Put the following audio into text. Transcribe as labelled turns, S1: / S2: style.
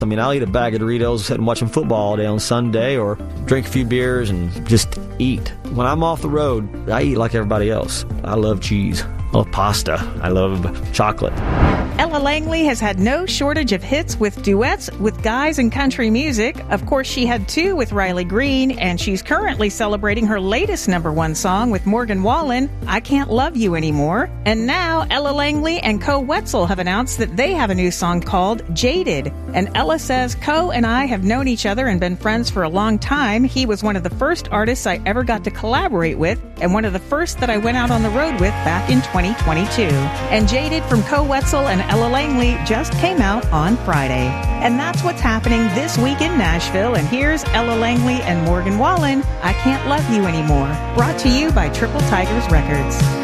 S1: I mean, I'll eat a bag of Doritos sitting watching football all day on Sunday, or drink a few beers and just eat. When I'm off the road, I eat like everybody else. I love cheese. I love pasta. I love chocolate.
S2: Ella Langley has had no shortage of hits with duets with guys in country music. Of course, she had 2 with Riley Green, and she's currently celebrating her latest #1 song with Morgan Wallen, I Can't Love You Anymore. And now Ella Langley and Co Wetzel have announced that they have a new song called Jaded. And Ella says, Co and I have known each other and been friends for a long time. He was one of the first artists I ever got to collaborate with, and one of the first that I went out on the road with back in 2022. And Jaded from Co Wetzel and Ella Langley just came out on Friday. And that's what's happening this week in Nashville. And here's Ella Langley and Morgan Wallen, I Can't Love You Anymore. Brought to you by Triple Tigers Records.